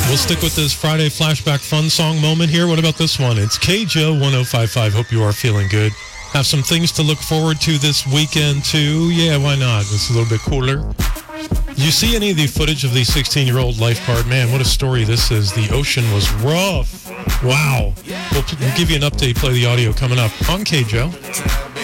We'll stick with this Friday flashback fun song moment here. What about this one? It's KJO 1055. Hope you are feeling good. Have some things to look forward to this weekend, too. Yeah, why not? It's a little bit cooler. You see any of the footage of the 16-year-old lifeguard? Man, what a story this is. The ocean was rough. Wow. We'll give you an update, play the audio coming up on KJO.